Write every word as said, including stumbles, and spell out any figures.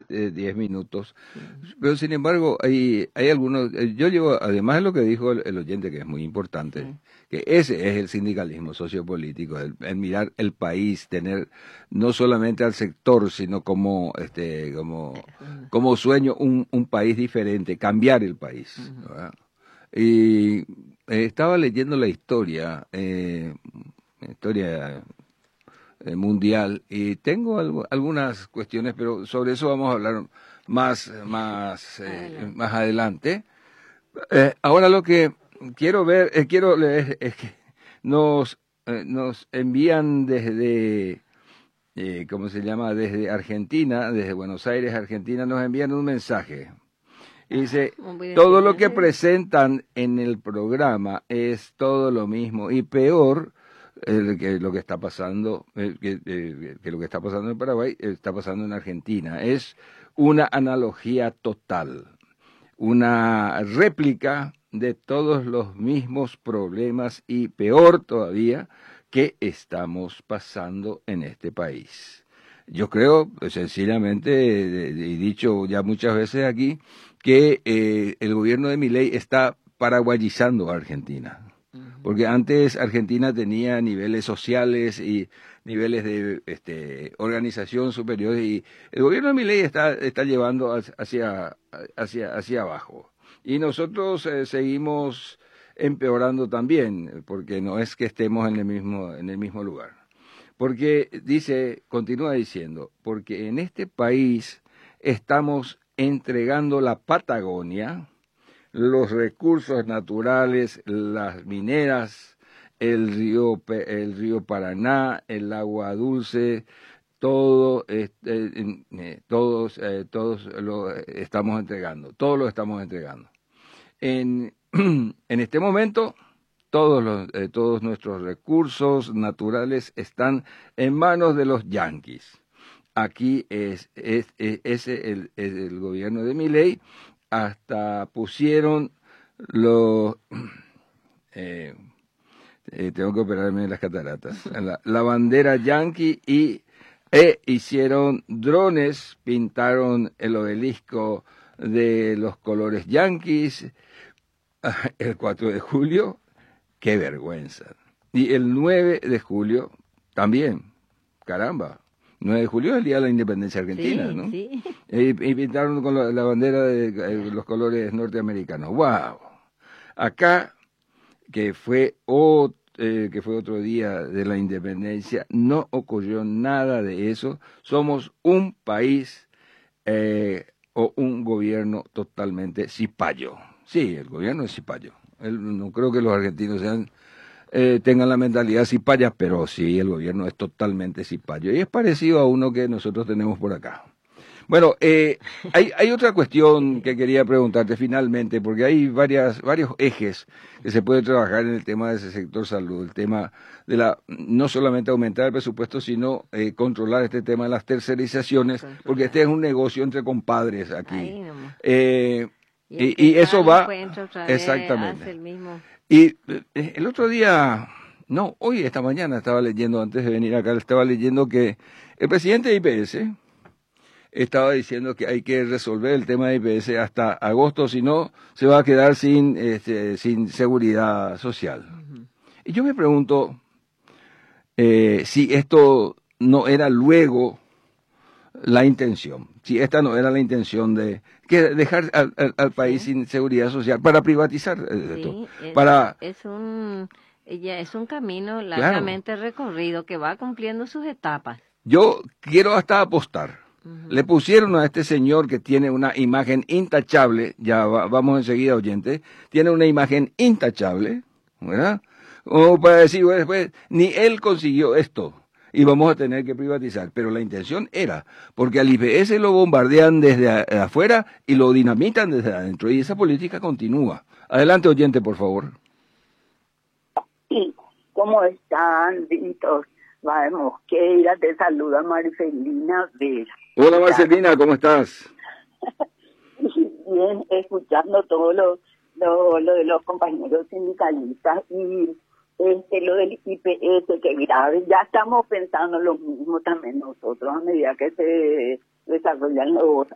eh, diez minutos. Pero sin embargo, hay, hay algunos, eh, yo llevo, además de lo que dijo el, el oyente, que es muy importante, sí, que ese es el sindicalismo sociopolítico, el, el mirar el país, tener no solamente al sector, sino como, este, como, como sueño un, un país diferente, cambiar el país, ¿verdad? Y eh, estaba leyendo la historia, eh, historia eh, mundial, y tengo algo, algunas cuestiones, pero sobre eso vamos a hablar más, más, eh, más adelante. Eh, ahora lo que quiero ver, eh, quiero leer, es que nos, eh, nos envían desde, eh, ¿cómo se llama? Desde Argentina, desde Buenos Aires, Argentina, nos envían un mensaje. Y dice, todo lo que presentan en el programa es todo lo mismo y peor eh, que lo que está pasando, eh, que, eh, que lo que está pasando en Paraguay eh, está pasando en Argentina. Es una analogía total, una réplica de todos los mismos problemas y peor todavía que estamos pasando en este país. Yo creo, sencillamente, y dicho ya muchas veces aquí, que eh, el gobierno de Milei está paraguayizando a Argentina. Porque antes Argentina tenía niveles sociales y niveles de este, organización superiores y el gobierno de Milei está, está llevando hacia, hacia, hacia abajo. Y nosotros eh, seguimos empeorando también, porque no es que estemos en el mismo, en el mismo lugar. Porque dice, continúa diciendo, porque en este país estamos entregando la Patagonia, los recursos naturales, las mineras, el río, el río Paraná, el agua dulce, todo, este, eh, todos, eh, todos lo estamos entregando, todo lo estamos entregando. En, en este momento, todos, los, eh, todos nuestros recursos naturales están en manos de los yanquis. Aquí es, es, es, es, el, es el gobierno de Milei, hasta pusieron los... Eh, eh, tengo que operarme en las cataratas. La, la bandera yanqui y e hicieron drones, pintaron el obelisco de los colores yanquis. El cuatro de julio, qué vergüenza. Y el nueve de julio también, caramba. nueve de julio es el día de la independencia argentina, sí, ¿no? Sí. Y, y pintaron con la, la bandera de eh, los colores norteamericanos. ¡Wow! Acá, que fue, o, eh, que fue otro día de la independencia, no ocurrió nada de eso. Somos un país eh, o un gobierno totalmente cipayo. Sí, el gobierno es cipayo. El, no creo que los argentinos sean... Eh, tengan la mentalidad cipaya, pero sí, el gobierno es totalmente cipayo y es parecido a uno que nosotros tenemos por acá. Bueno, eh, hay, hay otra cuestión que quería preguntarte finalmente, porque hay varias, varios ejes que se puede trabajar en el tema de ese sector salud, el tema de la, no solamente aumentar el presupuesto, sino eh, controlar este tema de las tercerizaciones, porque este es un negocio entre compadres aquí. Eh, y, y, y eso va, exactamente. El mismo. Y eh, el otro día, no, hoy, esta mañana estaba leyendo, antes de venir acá, estaba leyendo que el presidente de I P S estaba diciendo que hay que resolver el tema de I P S hasta agosto, si no, se va a quedar sin, este, sin seguridad social. Uh-huh. Y yo me pregunto eh, si esto no era luego la intención, si esta no era la intención de que dejar al, al, al país sí. sin seguridad social para privatizar eh, sí, esto, es, para es un ya es un camino largamente claro. recorrido que va cumpliendo sus etapas. Yo quiero hasta apostar. Uh-huh. Le pusieron a este señor que tiene una imagen intachable, ya va, vamos enseguida oyente, tiene una imagen intachable, ¿verdad? O para decir, bueno, después, ni él consiguió esto. Y vamos a tener que privatizar. Pero la intención era, porque al I P S lo bombardean desde a, afuera y lo dinamitan desde adentro. Y esa política continúa. Adelante, oyente, por favor. Sí, ¿cómo están, Ditos? Vamos, Keira, te saluda Marifelina Vera. Hola, Marcelina, ¿cómo estás? Bien, escuchando todo lo, lo, lo de los compañeros sindicalistas y... Este, lo del I P S, que grave, ya estamos pensando lo mismo también nosotros a medida que se desarrollan los